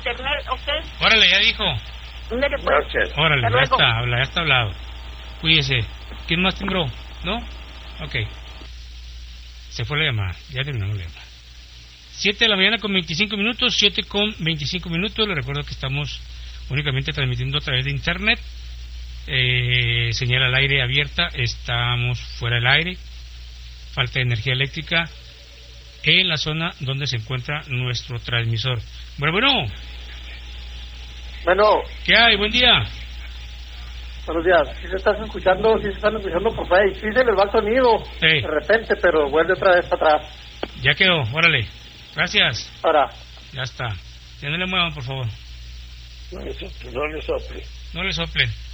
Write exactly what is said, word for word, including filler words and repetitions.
internet, ¿ok? Órale, ya dijo. Ándale, pues. Gracias. Órale, Hasta ya luego. está, habla, ya está hablado. Cuídese. ¿Quién más timbró? ¿No? Ok. Se fue la llamada, ya terminamos la llamada. siete de la mañana con veinticinco minutos, siete con veinticinco minutos. Les recuerdo que estamos únicamente transmitiendo a través de internet. Eh, señal al aire abierta, estamos fuera del aire. Falta de energía eléctrica en la zona donde se encuentra nuestro transmisor. Bueno, bueno. Bueno, ¿Qué hay? Buen día. buenos días. Si se estás escuchando, si se están escuchando por Facebook, sí se les va el sonido Hey. de repente, pero vuelve otra vez para atrás. Ya quedó, órale. Gracias. Ahora, Ya está. Ya no le muevan, por favor. No le sople, no le sople. No le soplen.